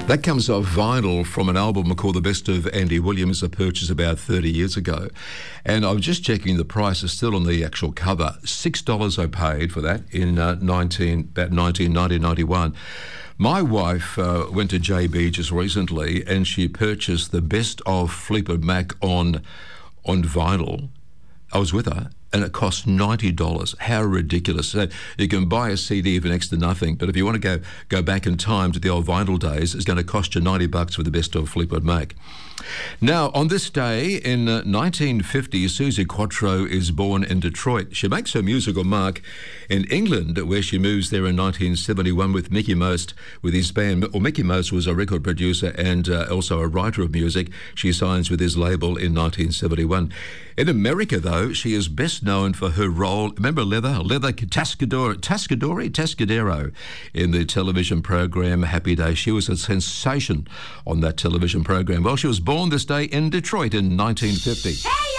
That comes off vinyl from an album called The Best of Andy Williams, I purchased about 30 years ago. And I was just checking the price is still on the actual cover. $6 I paid for that in 1991. My wife went to JB just recently and she purchased the Best of Fleetwood Mac on vinyl. I was with her. And it costs $90. How ridiculous. So you can buy a CD for next to nothing, but if you want to go back in time to the old vinyl days, it's going to cost you $90 for the Best of Fleetwood Mac. Now, on this day in 1950, Suzi Quatro is born in Detroit. She makes her musical mark in England, where she moves there in 1971 with Mickey Most, with his band. Well, Mickey Most was a record producer and also a writer of music. She signs with his label in 1971. In America, though, she is best known for her role, remember Leather Tascadero in the television program Happy Days. She was a sensation on that television program. Well, she was born this day in Detroit in 1950. Hey!